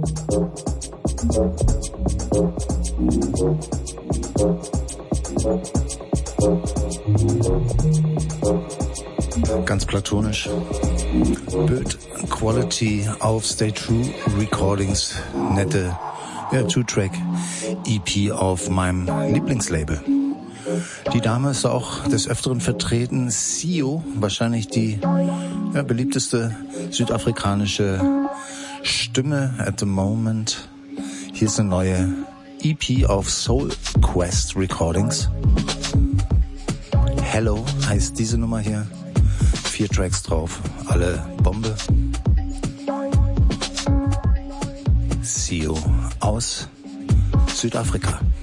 Ganz platonisch. Build Quality auf Stay True Recordings. Nette Two-Track EP auf meinem Lieblingslabel. Die Dame ist auch des Öfteren vertreten. Sio, wahrscheinlich die beliebteste südafrikanische Stimme at the moment. Hier ist eine neue EP auf Soul Quest Recordings. Hello heißt diese Nummer hier. 4 Tracks drauf, alle Bombe. Sio aus Südafrika.